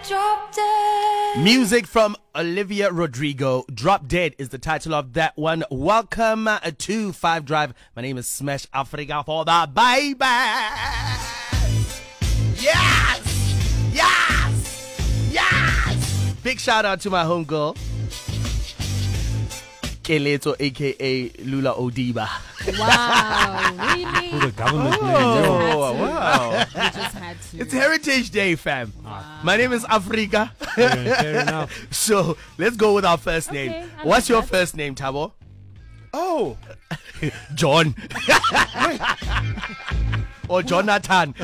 Drop Dead. Music from Olivia Rodrigo. Drop Dead is the title of that one. Welcome to 5 Drive. My name is Smash Africa for the baby. Yes! Yes! Yes! Big shout out to my homegirl, Keleto, aka Lula Odiba. Wow, really? For the government Oh, name. wow. You just had to. It's Heritage Day, fam. My name is Africa. Fair enough. So let's go with our first Okay, name. I What's like your that. first name, Tabo? Oh, John. Or Jonathan.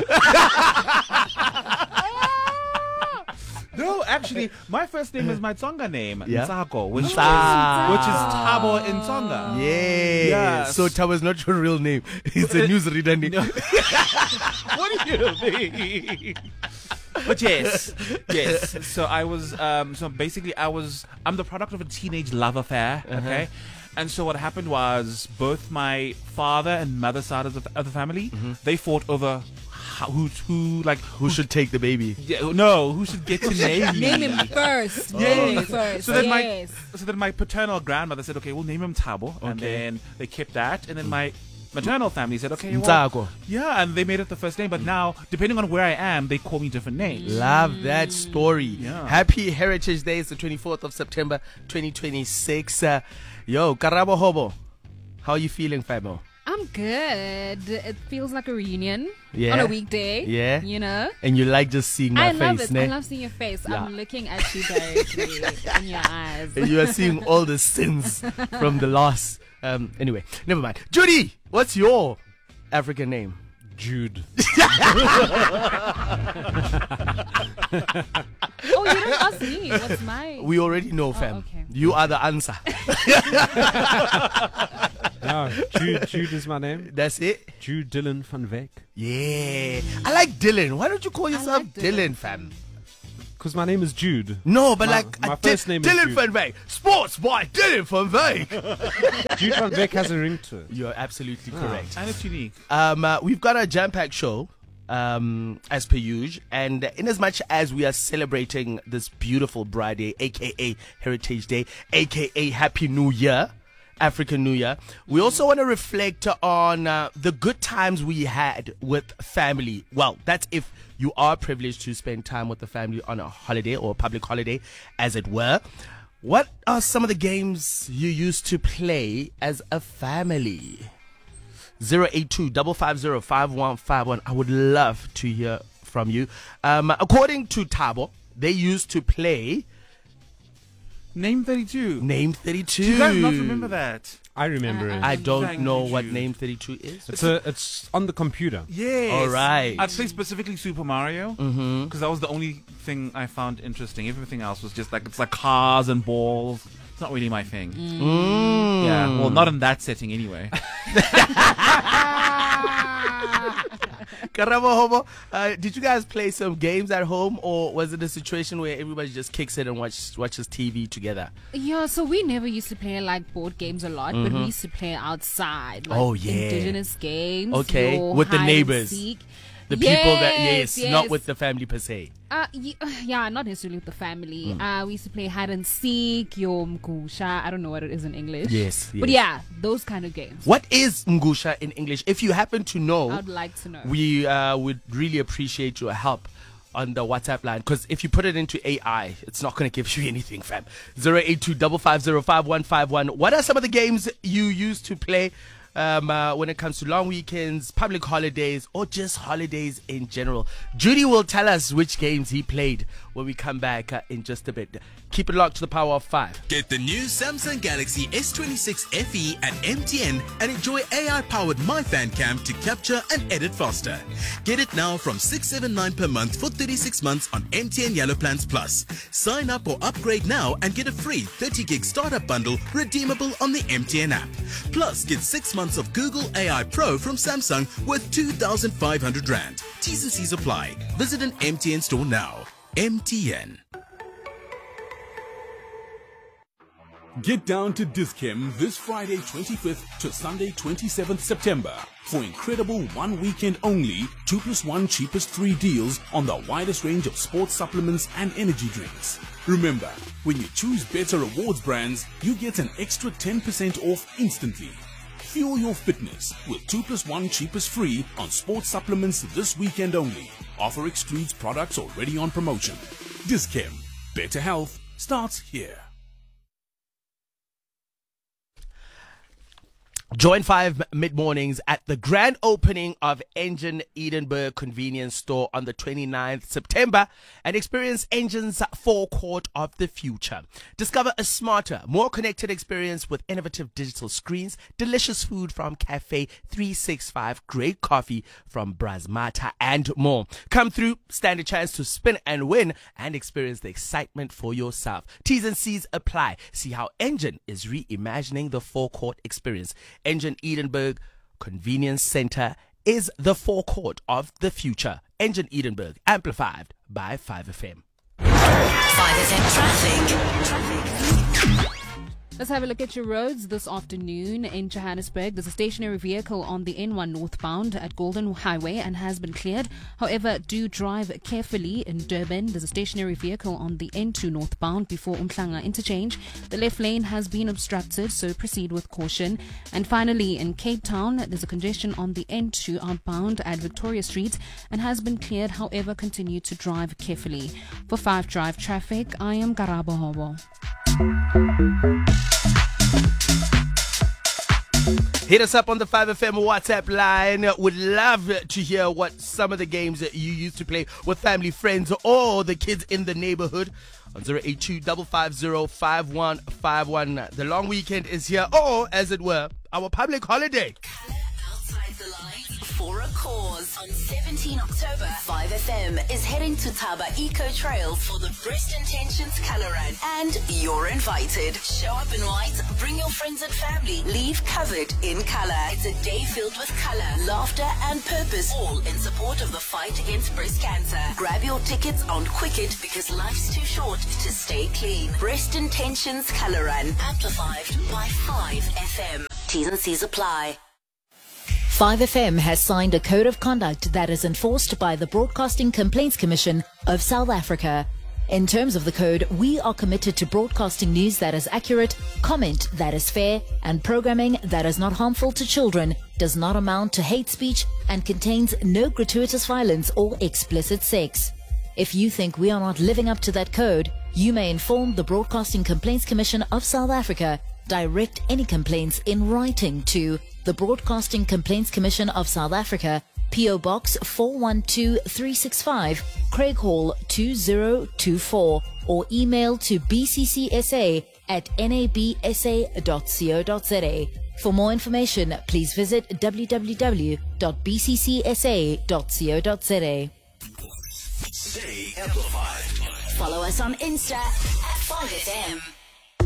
no, actually, my first name is my Tsonga name, Yeah? Nsako, which is Nsa. Tabo in Tsonga. Yeah. Yes. So Tabo is not your real name. It's a newsreader name. What do you mean? But yes. So I was, I'm the product of a teenage love affair, okay? And so what happened was both my father and mother side of the family, they fought over Who should take the baby? who should get to name me. Name him first. Yeah. Name him first. So then yes. my paternal grandmother said, okay, we'll name him Tabo. And Okay. then they kept that. And then my maternal family said, okay, well, Ntsako. yeah, and they made it the first name. But now, depending on where I am, they call me different names. Love that story. Yeah. Happy Heritage Day. It's the 24th of September, 2026. Yo, Karabo Hobo. How are you feeling, Fabo? I'm good. It feels like a reunion Yeah. on a weekday. Yeah. You know? And you like just seeing my I love face, it. ne? I love seeing your face. Yeah. I'm looking at you directly in your eyes. And you are seeing all the sins from the loss. Anyway, never mind. Judy, what's your African name? Jude. Oh, you didn't ask me. What's my... We already know, fam. okay. You are the answer. No, Jude is my name. That's it? Jude Dylan van Wyk. Yeah. I like Dylan. Why don't you call yourself like Dylan, Dylan. fam? Because my name is Jude. No, but My first name is Dylan Jude. Van Wyk. Sports boy, Dylan Van Wyk. Jude van Wyk has a ring to it. You're absolutely correct. And it's unique. We've got a jam-packed show, as per usual, and in as much as we are celebrating this beautiful Bride Day, aka Heritage Day, aka Happy New Year, African New Year, we also want to reflect on the good times we had with family. Well, that's if you are privileged to spend time with the family on a holiday or a public holiday, as it were. What are some of the games you used to play as a family? 082-550-5151. I would love to hear from you. According to Tabo, they used to play Name 32. Name 32. Do you guys not remember that? I remember it. I don't Thank know you, what Jude. Name 32 is. It's on the computer. Yes. All right. I'd say specifically Super Mario. Because that was the only thing I found interesting. Everything else was just like, it's like cars and balls. It's not really my thing. Yeah. Well, not in that setting anyway. Karabo Hobo, did you guys play some games at home, or was it a situation where everybody just kicks it and watches TV together? Yeah, so we never used to play like board games a lot, but we used to play outside. Like Oh, yeah. indigenous games. Okay, your with the hide and neighbors. seek. The people that, Yes, not yes. with the family per se. Yeah, not necessarily with the family. We used to play hide and seek, your mgusha. I don't know what it is in English. Yes, But yes. yeah, those kind of games. What is Ngusha in English? If you happen to know, I'd like to know. we would really appreciate your help on the WhatsApp line, because if you put it into AI, it's not going to give you anything, fam. 082-550-5151. What are some of the games you used to play when it comes to long weekends, public holidays, or just holidays in general? Judy will tell us which games he played when we come back in just a bit. Keep it locked to the power of 5. Get the new Samsung Galaxy S26 FE at MTN and enjoy AI-powered MyFanCam to capture and edit faster. Get it now from $679 per month for 36 months on MTN Yellow Plans Plus. Sign up or upgrade now and get a free 30GB startup bundle redeemable on the MTN app. Plus, get 6 months of Google AI Pro from Samsung worth 2,500 Rand. T's and C's apply. Visit an MTN store now. MTN. Get down to Dis-Chem this Friday 25th to Sunday 27th September for incredible one weekend only 2+1 cheapest 3 deals on the widest range of sports supplements and energy drinks. Remember, when you choose Better Rewards brands, you get an extra 10% off instantly. Fuel your fitness with 2+1 cheapest free on sports supplements this weekend only. Offer excludes products already on promotion. Dis-Chem. Better health starts here. Join 5 mid-mornings at the grand opening of Engine Edinburgh Convenience Store on the 29th September and experience Engine's forecourt of the future. Discover a smarter, more connected experience with innovative digital screens, delicious food from Cafe 365, great coffee from Brasmata, and more. Come through, stand a chance to spin and win, and experience the excitement for yourself. T's and C's apply. See how Engine is reimagining the forecourt experience. Engine Edinburgh Convenience Centre is the forecourt of the future. Engine Edinburgh, amplified by 5FM. 5FM traffic. Let's have a look at your roads this afternoon in Johannesburg. There's a stationary vehicle on the N1 northbound at Golden Highway and has been cleared. However, do drive carefully in Durban. There's a stationary vehicle on the N2 northbound before Umhlanga interchange. The left lane has been obstructed, so proceed with caution. And finally, in Cape Town, there's a congestion on the N2 outbound at Victoria Street and has been cleared. However, continue to drive carefully. For 5 Drive Traffic, I am Karabo Hobo. Hit us up on the 5FM WhatsApp line. Would love to hear what some of the games that you used to play with family, friends, or the kids in the neighborhood on 082-550-5151. The long weekend is here, or as it were, our public holiday. Outside the lines for a cause. On 17 October, 5FM is heading to Taba Eco Trail for the Breast Intentions Colour Run. And you're invited. Show up in white, bring your friends and family, leave covered in colour. It's a day filled with colour, laughter and purpose, all in support of the fight against breast cancer. Grab your tickets on Quicket because life's too short to stay clean. Breast Intentions Colour Run, amplified by 5FM. T's and C's apply. 5FM has signed a code of conduct that is enforced by the Broadcasting Complaints Commission of South Africa. In terms of the code, we are committed to broadcasting news that is accurate, comment that is fair, and programming that is not harmful to children, does not amount to hate speech, and contains no gratuitous violence or explicit sex. If you think we are not living up to that code, you may inform the Broadcasting Complaints Commission of South Africa. Direct any complaints in writing to the Broadcasting Complaints Commission of South Africa, PO Box 412365, Craig Hall 2024, or email to bccsa@nabsa.co.za. For more information, please visit www.bccsa.co.za. Stay amplified. Follow us on Insta at 5FM.